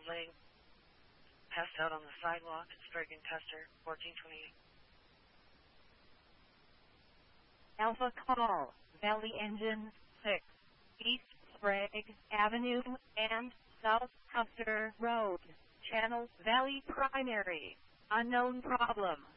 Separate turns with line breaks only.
laying passed out on the sidewalk at Sprague and Custer, 1428.
Alpha Call, Valley Engine 6, East Sprague Avenue and South Custer Road, Channel Valley Primary, unknown problem.